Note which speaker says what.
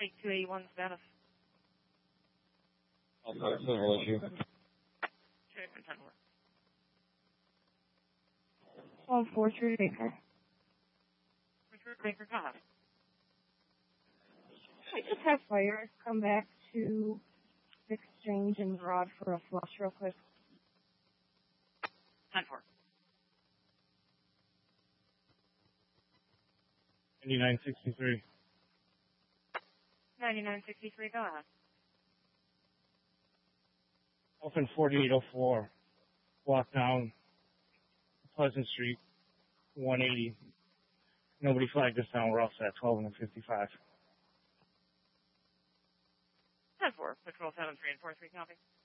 Speaker 1: Take 281 status.
Speaker 2: Oh, that's a real issue.
Speaker 1: Check and 10 more.
Speaker 3: 12-4 Baker.
Speaker 1: Baker, go ahead.
Speaker 3: I just have fire come back to exchange and Rod for a flush real quick.
Speaker 1: 10-4.
Speaker 2: 9963.
Speaker 1: 9963, go ahead.
Speaker 2: Open 4804. Walk down Pleasant Street, 180. Nobody flagged us down. We're all set. 12 and 55.
Speaker 1: 10-4. Patrol 73 and 43, copy.